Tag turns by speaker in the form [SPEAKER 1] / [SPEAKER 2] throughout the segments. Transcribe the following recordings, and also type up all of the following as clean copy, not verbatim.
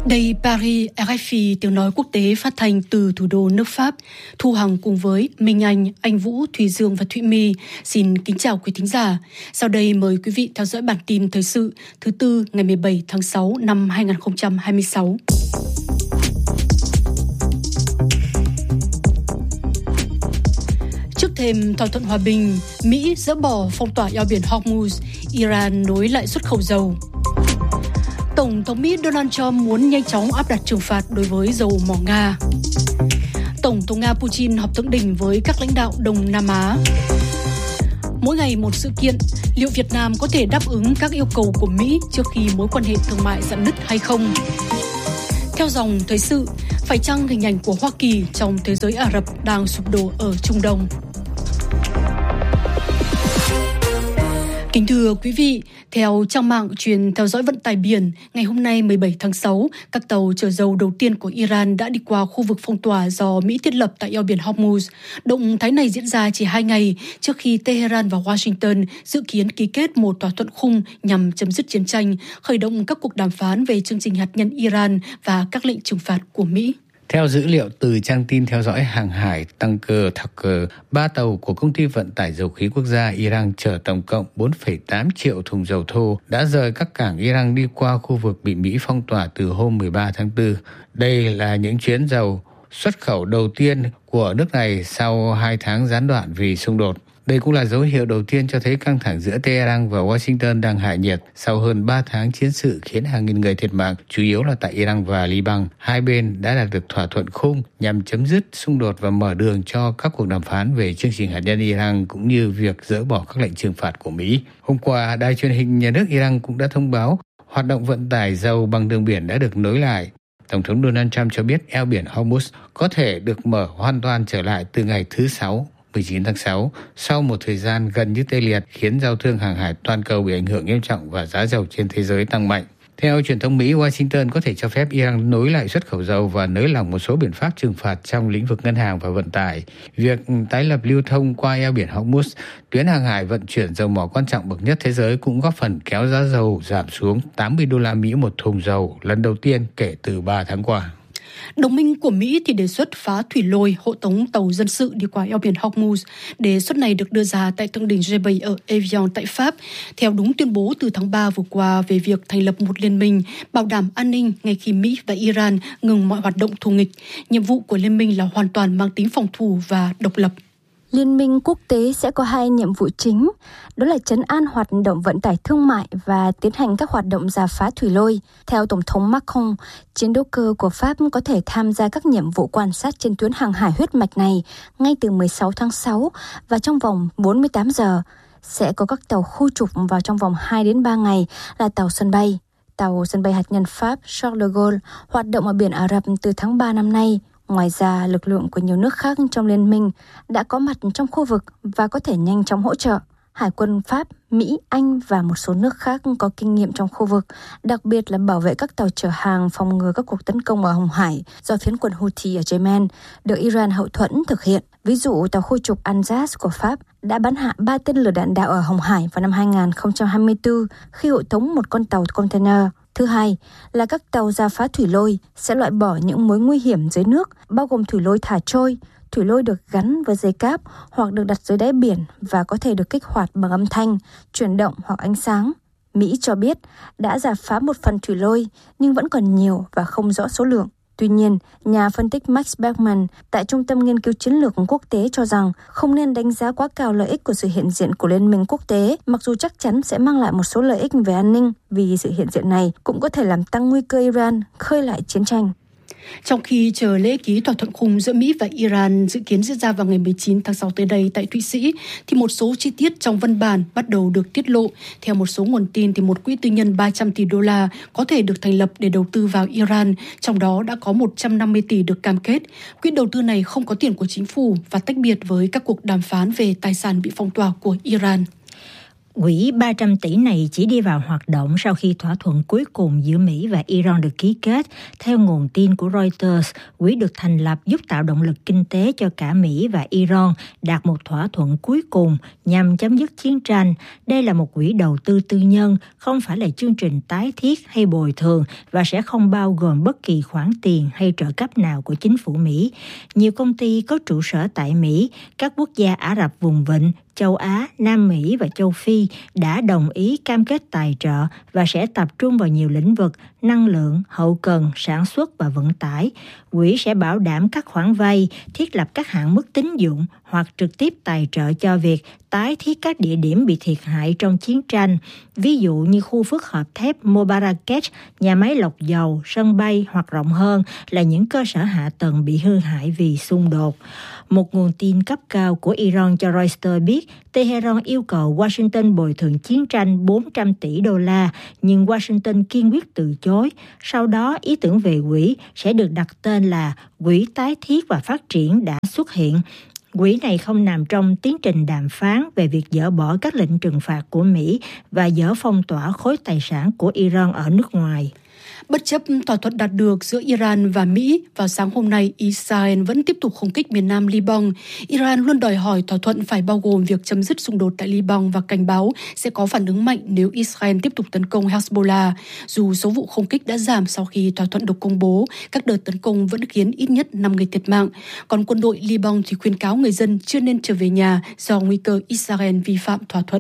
[SPEAKER 1] Đây Paris, RFI, tiếng nói quốc tế phát thanh từ thủ đô nước Pháp. Thu Hằng cùng với Minh Anh Vũ, Thùy Dương và Thụy My xin kính chào quý thính giả. Sau đây mời quý vị theo dõi bản tin thời sự thứ Tư ngày 17 tháng 6 năm 2026. Trước thêm thỏa thuận hòa bình, Mỹ dỡ bỏ phong tỏa eo biển Hormuz, Iran nối lại xuất khẩu dầu. Tổng thống Mỹ Donald Trump muốn nhanh chóng áp đặt trừng phạt đối với dầu mỏ Nga. Tổng thống Nga Putin họp thượng đỉnh với các lãnh đạo Đông Nam Á. Mỗi ngày một sự kiện, liệu Việt Nam có thể đáp ứng các yêu cầu của Mỹ trước khi mối quan hệ thương mại rạn nứt hay không? Theo dòng thời sự, phải chăng hình ảnh của Hoa Kỳ trong thế giới Ả Rập đang sụp đổ ở Trung Đông? Kính thưa quý vị, theo trang mạng truyền theo dõi vận tải biển, ngày hôm nay 17 tháng 6, các tàu chở dầu đầu tiên của Iran đã đi qua khu vực phong tỏa do Mỹ thiết lập tại eo biển Hormuz. Động thái này diễn ra chỉ 2 ngày trước khi Tehran và Washington dự kiến ký kết một thỏa thuận khung nhằm chấm dứt chiến tranh, khởi động các cuộc đàm phán về chương trình hạt nhân Iran và các lệnh trừng phạt của Mỹ.
[SPEAKER 2] Theo dữ liệu từ trang tin theo dõi hàng hải Tanker Tracker, 3 tàu của công ty vận tải dầu khí quốc gia Iran chở tổng cộng 4,8 triệu thùng dầu thô đã rời các cảng Iran đi qua khu vực bị Mỹ phong tỏa từ hôm 13 tháng 4. Đây là những chuyến dầu xuất khẩu đầu tiên của nước này sau 2 tháng gián đoạn vì xung đột. Đây cũng là dấu hiệu đầu tiên cho thấy căng thẳng giữa Tehran và Washington đang hạ nhiệt sau hơn 3 tháng chiến sự khiến hàng nghìn người thiệt mạng, chủ yếu là tại Iran và Liban. Hai bên đã đạt được thỏa thuận khung nhằm chấm dứt xung đột và mở đường cho các cuộc đàm phán về chương trình hạt nhân Iran cũng như việc dỡ bỏ các lệnh trừng phạt của Mỹ. Hôm qua, đài truyền hình nhà nước Iran cũng đã thông báo hoạt động vận tải dầu bằng đường biển đã được nối lại. Tổng thống Donald Trump cho biết eo biển Hormuz có thể được mở hoàn toàn trở lại từ ngày thứ Sáu, 19 tháng 6, sau một thời gian gần như tê liệt khiến giao thương hàng hải toàn cầu bị ảnh hưởng nghiêm trọng và giá dầu trên thế giới tăng mạnh. Theo truyền thông Mỹ, Washington có thể cho phép Iran nối lại xuất khẩu dầu và nới lỏng một số biện pháp trừng phạt trong lĩnh vực ngân hàng và vận tải. Việc tái lập lưu thông qua eo biển Hormuz, tuyến hàng hải vận chuyển dầu mỏ quan trọng bậc nhất thế giới, cũng góp phần kéo giá dầu giảm xuống 80 đô la Mỹ một thùng dầu lần đầu tiên kể từ 3 tháng qua.
[SPEAKER 1] Đồng minh của Mỹ thì đề xuất phá thủy lôi hộ tống tàu dân sự đi qua eo biển Hormuz. Đề xuất này được đưa ra tại thượng đỉnh G7 ở Evian tại Pháp, theo đúng tuyên bố từ tháng 3 vừa qua về việc thành lập một liên minh bảo đảm an ninh ngay khi Mỹ và Iran ngừng mọi hoạt động thù nghịch. Nhiệm vụ của liên minh là hoàn toàn mang tính phòng thủ và độc lập.
[SPEAKER 3] Liên minh quốc tế sẽ có 2 nhiệm vụ chính, đó là trấn an hoạt động vận tải thương mại và tiến hành các hoạt động rà phá thủy lôi. Theo Tổng thống Macron, chiến đấu cơ của Pháp có thể tham gia các nhiệm vụ quan sát trên tuyến hàng hải huyết mạch này ngay từ 16 tháng 6 và trong vòng 48 giờ. Sẽ có các tàu khu trục vào trong vòng 2 đến 3 ngày là tàu sân bay. Tàu sân bay hạt nhân Pháp Charles de Gaulle hoạt động ở biển Ả Rập từ tháng 3 năm nay. Ngoài ra, lực lượng của nhiều nước khác trong liên minh đã có mặt trong khu vực và có thể nhanh chóng hỗ trợ. Hải quân Pháp, Mỹ, Anh và một số nước khác có kinh nghiệm trong khu vực, đặc biệt là bảo vệ các tàu chở hàng phòng ngừa các cuộc tấn công ở Hồng Hải do phiến quân Houthi ở Yemen, được Iran hậu thuẫn thực hiện. Ví dụ, tàu khu trục Anjas của Pháp đã bắn hạ 3 tên lửa đạn đạo ở Hồng Hải vào năm 2024 khi hộ tống một con tàu container. Thứ hai là các tàu rà phá thủy lôi sẽ loại bỏ những mối nguy hiểm dưới nước, bao gồm thủy lôi thả trôi, thủy lôi được gắn với dây cáp hoặc được đặt dưới đáy biển và có thể được kích hoạt bằng âm thanh, chuyển động hoặc ánh sáng. Mỹ cho biết đã rà phá một phần thủy lôi nhưng vẫn còn nhiều và không rõ số lượng. Tuy nhiên, nhà phân tích Max Bergman tại Trung tâm Nghiên cứu Chiến lược Quốc tế cho rằng không nên đánh giá quá cao lợi ích của sự hiện diện của Liên minh quốc tế, mặc dù chắc chắn sẽ mang lại một số lợi ích về an ninh, vì sự hiện diện này cũng có thể làm tăng nguy cơ Iran khơi lại chiến tranh.
[SPEAKER 1] Trong khi chờ lễ ký thỏa thuận khung giữa Mỹ và Iran dự kiến diễn ra vào ngày 19 tháng 6 tới đây tại Thụy Sĩ, thì một số chi tiết trong văn bản bắt đầu được tiết lộ. Theo một số nguồn tin, thì một quỹ tư nhân 300 tỷ đô la có thể được thành lập để đầu tư vào Iran, trong đó đã có 150 tỷ được cam kết. Quỹ đầu tư này không có tiền của chính phủ và tách biệt với các cuộc đàm phán về tài sản bị phong tỏa của Iran.
[SPEAKER 4] Quỹ 300 tỷ này chỉ đi vào hoạt động sau khi thỏa thuận cuối cùng giữa Mỹ và Iran được ký kết. Theo nguồn tin của Reuters, quỹ được thành lập giúp tạo động lực kinh tế cho cả Mỹ và Iran đạt một thỏa thuận cuối cùng nhằm chấm dứt chiến tranh. Đây là một quỹ đầu tư tư nhân, không phải là chương trình tái thiết hay bồi thường và sẽ không bao gồm bất kỳ khoản tiền hay trợ cấp nào của chính phủ Mỹ. Nhiều công ty có trụ sở tại Mỹ, các quốc gia Ả Rập Vùng Vịnh, châu Á, Nam Mỹ và châu Phi đã đồng ý cam kết tài trợ và sẽ tập trung vào nhiều lĩnh vực năng lượng, hậu cần, sản xuất và vận tải. Quỹ sẽ bảo đảm các khoản vay, thiết lập các hạn mức tín dụng hoặc trực tiếp tài trợ cho việc tái thiết các địa điểm bị thiệt hại trong chiến tranh, ví dụ như khu phức hợp thép Mobarakech, nhà máy lọc dầu, sân bay hoặc rộng hơn là những cơ sở hạ tầng bị hư hại vì xung đột. Một nguồn tin cấp cao của Iran cho Reuters biết Tehran yêu cầu Washington bồi thường chiến tranh 400 tỷ đô la, nhưng Washington kiên quyết từ chối. Sau đó, ý tưởng về quỹ sẽ được đặt tên là Quỹ Tái thiết và Phát triển đã xuất hiện. Quỹ này không nằm trong tiến trình đàm phán về việc dỡ bỏ các lệnh trừng phạt của Mỹ và dỡ phong tỏa khối tài sản của Iran ở nước ngoài.
[SPEAKER 1] Bất chấp thỏa thuận đạt được giữa Iran và Mỹ, vào sáng hôm nay, Israel vẫn tiếp tục không kích miền nam Liban. Iran luôn đòi hỏi thỏa thuận phải bao gồm việc chấm dứt xung đột tại Liban và cảnh báo sẽ có phản ứng mạnh nếu Israel tiếp tục tấn công Hezbollah. Dù số vụ không kích đã giảm sau khi thỏa thuận được công bố, các đợt tấn công vẫn khiến ít nhất 5 người thiệt mạng. Còn quân đội Liban thì khuyên cáo người dân chưa nên trở về nhà do nguy cơ Israel vi phạm thỏa thuận.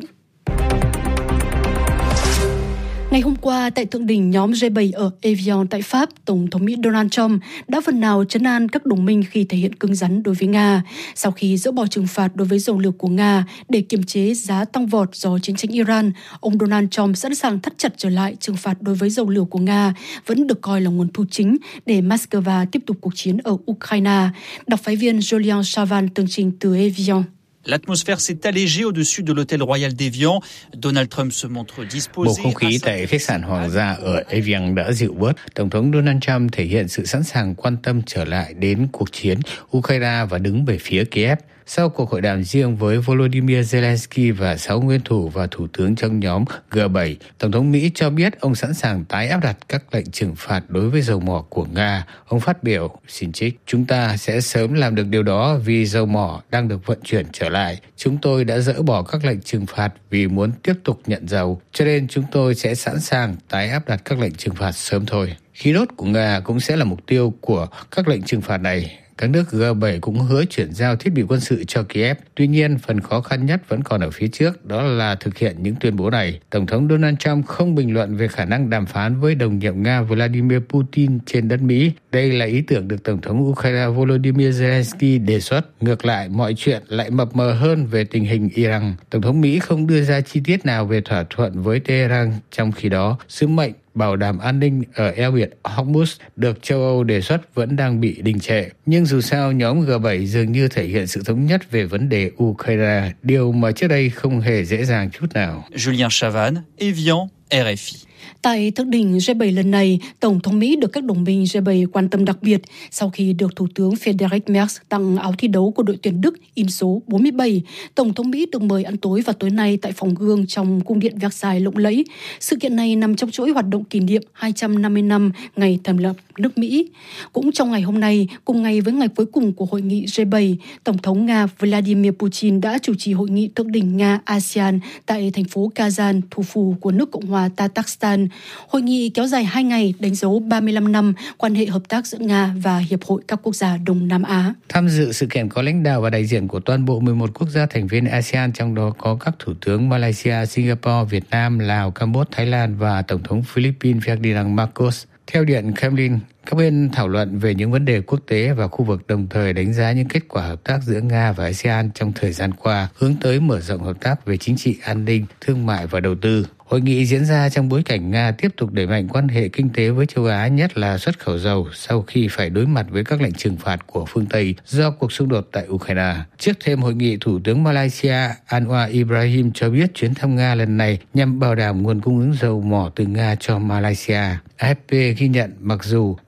[SPEAKER 1] Ngày hôm qua, tại thượng đỉnh nhóm G7 ở Evian tại Pháp, Tổng thống Mỹ Donald Trump đã phần nào trấn an các đồng minh khi thể hiện cứng rắn đối với Nga. Sau khi dỡ bỏ trừng phạt đối với dầu lửa của Nga để kiềm chế giá tăng vọt do chiến tranh Iran, ông Donald Trump sẵn sàng thắt chặt trở lại trừng phạt đối với dầu lửa của Nga, vẫn được coi là nguồn thu chính để Moscow tiếp tục cuộc chiến ở Ukraine. Đặc phái viên Julian Chavan tường trình từ Evian.
[SPEAKER 5] L'atmosphère s'est allégée au-dessus de l'hôtel Royal d'Evian. Donald Trump se montre disposé.
[SPEAKER 2] Bầu không khí tại khách sạn Hoàng gia ở Evian đã dịu bớt. Tổng thống Donald Trump thể hiện sự sẵn sàng quan tâm trở lại đến cuộc chiến Ukraine và đứng về phía Kiev. Sau cuộc hội đàm riêng với Volodymyr Zelensky và 6 nguyên thủ và thủ tướng trong nhóm G7, Tổng thống Mỹ cho biết ông sẵn sàng tái áp đặt các lệnh trừng phạt đối với dầu mỏ của Nga. Ông phát biểu, xin trích, chúng ta sẽ sớm làm được điều đó vì dầu mỏ đang được vận chuyển trở lại. Chúng tôi đã dỡ bỏ các lệnh trừng phạt vì muốn tiếp tục nhận dầu, cho nên chúng tôi sẽ sẵn sàng tái áp đặt các lệnh trừng phạt sớm thôi. Khí đốt của Nga cũng sẽ là mục tiêu của các lệnh trừng phạt này. Các nước G7 cũng hứa chuyển giao thiết bị quân sự cho Kiev. Tuy nhiên, phần khó khăn nhất vẫn còn ở phía trước, đó là thực hiện những tuyên bố này. Tổng thống Donald Trump không bình luận về khả năng đàm phán với đồng nhiệm Nga Vladimir Putin trên đất Mỹ. Đây là ý tưởng được Tổng thống Ukraine Volodymyr Zelensky đề xuất. Ngược lại, mọi chuyện lại mập mờ hơn về tình hình Iran. Tổng thống Mỹ không đưa ra chi tiết nào về thỏa thuận với Tehran, trong khi đó, sứ mệnh bảo đảm an ninh ở eo biển Hormuz được châu Âu đề xuất vẫn đang bị đình trệ. Nhưng dù sao, nhóm G7 dường như thể hiện sự thống nhất về vấn đề Ukraine, điều mà trước đây không hề dễ dàng chút nào.
[SPEAKER 5] Julien Chavan, Evian, RFI.
[SPEAKER 1] Tại thượng đỉnh G7 lần này, Tổng thống Mỹ được các đồng minh G7 quan tâm đặc biệt sau khi được Thủ tướng Friedrich Merz tặng áo thi đấu của đội tuyển Đức in số 47. Tổng thống Mỹ được mời ăn tối vào tối nay tại phòng Gương trong cung điện Versailles lộng lẫy. Sự kiện này nằm trong chuỗi hoạt động kỷ niệm 250 năm ngày thành lập nước Mỹ. Cũng trong ngày hôm nay, cùng ngày với ngày cuối cùng của hội nghị G7, Tổng thống Nga Vladimir Putin đã chủ trì hội nghị thượng đỉnh Nga-ASEAN tại thành phố Kazan, thủ phủ của nước Cộng hòa Tatarstan. Hội nghị kéo dài 2 ngày, đánh dấu 35 năm quan hệ hợp tác giữa Nga và Hiệp hội các quốc gia Đông Nam Á.
[SPEAKER 2] Tham dự sự kiện có lãnh đạo và đại diện của toàn bộ 11 quốc gia thành viên ASEAN, trong đó có các thủ tướng Malaysia, Singapore, Việt Nam, Lào, Campuchia, Thái Lan và Tổng thống Philippines Ferdinand Marcos. Theo Điện Kremlin, các bên thảo luận về những vấn đề quốc tế và khu vực, đồng thời đánh giá những kết quả hợp tác giữa Nga và ASEAN trong thời gian qua, hướng tới mở rộng hợp tác về chính trị, an ninh, thương mại và đầu tư. Hội nghị diễn ra trong bối cảnh Nga tiếp tục đẩy mạnh quan hệ kinh tế với châu Á, nhất là xuất khẩu dầu, sau khi phải đối mặt với các lệnh trừng phạt của phương Tây do cuộc xung đột tại Ukraine. Trước thêm hội nghị, Thủ tướng Malaysia Anwar Ibrahim cho biết chuyến thăm Nga lần này nhằm bảo đảm nguồn cung ứng dầu mỏ từ Nga cho Malaysia. AFP ghi nhận mặc dù đã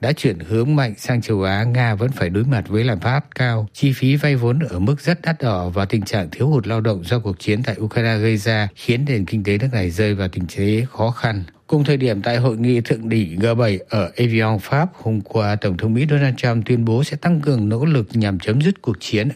[SPEAKER 2] đã chuyển hướng mạnh sang châu Á, Nga vẫn phải đối mặt với lạm phát cao, chi phí vay vốn ở mức rất đắt đỏ và tình trạng thiếu hụt lao động do cuộc chiến tại Ukraine gây ra, khiến nền kinh tế nước này rơi vào tình thế khó khăn. Cùng thời điểm tại hội nghị thượng đỉnh G7 ở Evian, Pháp, hôm qua, Tổng thống Mỹ Donald Trump tuyên bố sẽ tăng cường nỗ lực nhằm chấm dứt cuộc chiến